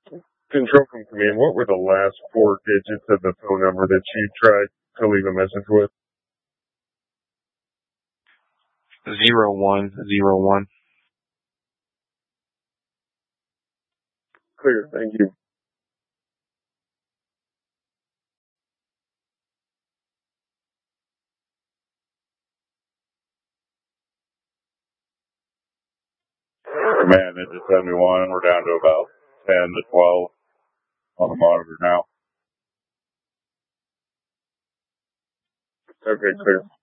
Control from command, what were the last four digits of the phone number that you tried to leave a message with? 0101. Clear, thank you. Command, Ninja 71, we're down to about 10 to 12 on the monitor now. Okay, clear.